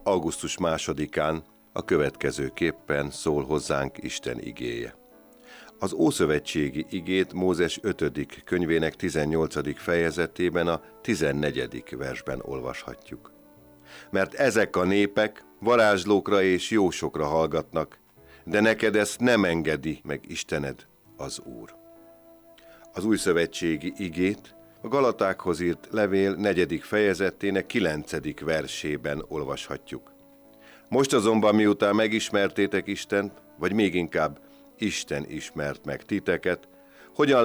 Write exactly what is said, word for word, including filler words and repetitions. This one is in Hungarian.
augusztus másodikán a következőképpen szól hozzánk Isten igéje. Az ószövetségi igét Mózes ötödik könyvének tizennyolcadik fejezetében a tizennegyedik versben olvashatjuk. Mert ezek a népek varázslókra és jósokra hallgatnak, de neked ezt nem engedi meg Istened, az Úr. Az újszövetségi igét a Galatákhoz írt levél negyedik fejezetének kilencedik versében olvashatjuk. Most azonban, miután megismertétek Istent, vagy még inkább Isten ismert meg titeket, hogyan